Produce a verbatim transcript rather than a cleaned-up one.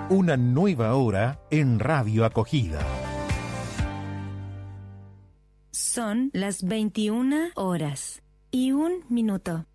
Una nueva hora en Radio Acogida. Son las veintiuna horas y un minuto.